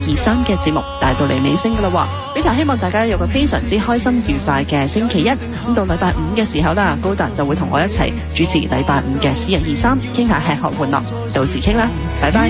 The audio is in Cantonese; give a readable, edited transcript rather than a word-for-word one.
23嘅節目帶到嚟尾聲噶啦，Rita希望大家有個非常之開心愉快嘅星期一。咁到禮拜五嘅時候啦，高達就會同我一齊主持禮拜五嘅私人23，傾下吃喝玩樂，到時傾啦，拜拜。